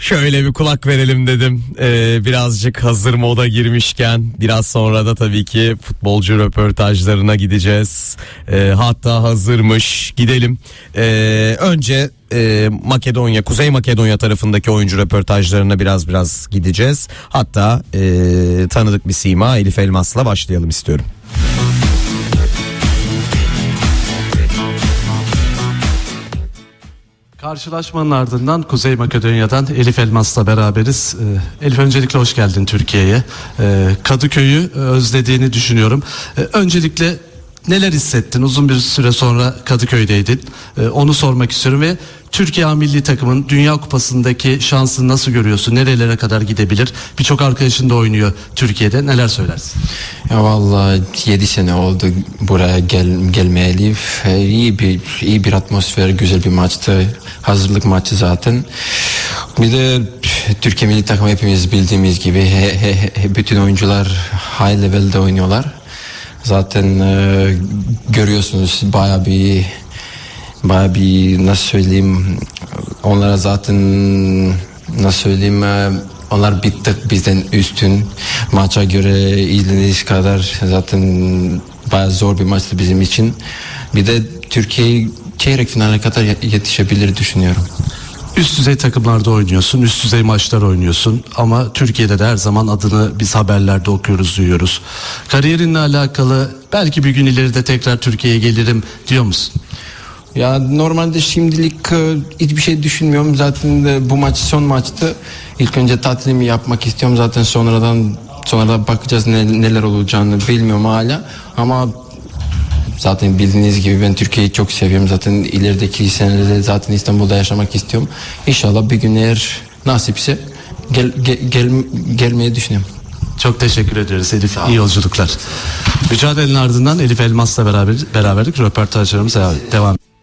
Şöyle bir kulak verelim dedim. Birazcık hazır moda girmişken biraz sonra da tabii ki futbolcu röportajlarına gideceğiz. Hatta hazırmış, gidelim. Önce Makedonya, Kuzey Makedonya tarafındaki oyuncu röportajlarına biraz gideceğiz. Hatta tanıdık bir sima Elif Elmas'la başlayalım istiyorum. Karşılaşmanın ardından Kuzey Makedonya'dan Elif Elmas'la beraberiz. Elif, öncelikle hoş geldin Türkiye'ye. Kadıköy'ü özlediğini düşünüyorum. Öncelikle neler hissettin? Uzun bir süre sonra Kadıköy'deydin. Onu sormak istiyorum ve Türkiye milli takımın Dünya Kupası'ndaki şansını nasıl görüyorsun? Nerelere kadar gidebilir? Birçok arkadaşın da oynuyor Türkiye'de. Neler söylersin? Ya vallahi 7 sene oldu buraya gelmeyeli. İyi bir atmosfer, güzel bir maçtı. Hazırlık maçı zaten. Bir de Türkiye milli takımı hepimiz bildiğimiz gibi bütün oyuncular high level'de oynuyorlar. Zaten görüyorsunuz bayağı bir nasıl söyleyeyim, onlara zaten nasıl söyleyeyim, onlar bir tık bizden üstün, maça göre izlediğiniz kadar zaten bayağı zor bir maçtı bizim için. Bir de Türkiye çeyrek finale kadar yetişebilir düşünüyorum. Üst düzey takımlarda oynuyorsun, üst düzey maçlar oynuyorsun ama Türkiye'de de her zaman adını biz haberlerde okuyoruz, duyuyoruz. Kariyerinle alakalı belki bir gün ileride tekrar Türkiye'ye gelirim diyor musun? Ya normalde şimdilik hiçbir şey düşünmüyorum. Zaten bu maç son maçtı. İlk önce tatilimi yapmak istiyorum. Zaten sonradan bakacağız neler olacağını bilmiyorum hala. Ama zaten bildiğiniz gibi ben Türkiye'yi çok seviyorum. Zaten ilerideki senelerde zaten İstanbul'da yaşamak istiyorum. İnşallah bir gün eğer nasipse gelmeyi düşünüyorum. Çok teşekkür ederiz Elif. İyi yolculuklar. Mücadelenin ardından Elif Elmas'la beraberlik röportajlarımıza devam.